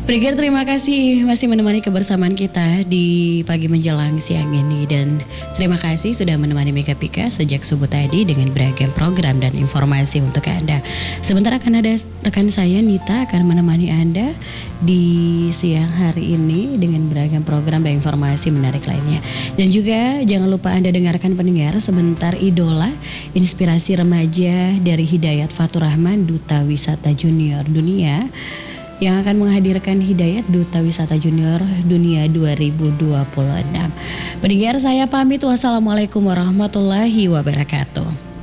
Pendengar terima kasih masih menemani kebersamaan kita di pagi menjelang siang ini. Dan terima kasih sudah menemani Mega Pika sejak subuh tadi dengan beragam program dan informasi untuk Anda. Sebentar akan ada rekan saya Nita akan menemani Anda di siang hari ini dengan beragam program dan informasi menarik lainnya. Dan juga jangan lupa Anda dengarkan pendengar sebentar Idola, inspirasi remaja dari Hidayat Fatur Rahman, Duta Wisata Junior Dunia, yang akan menghadirkan Hidayat Duta Wisata Junior Dunia 2026. Pendengar saya pamit, wassalamualaikum warahmatullahi wabarakatuh.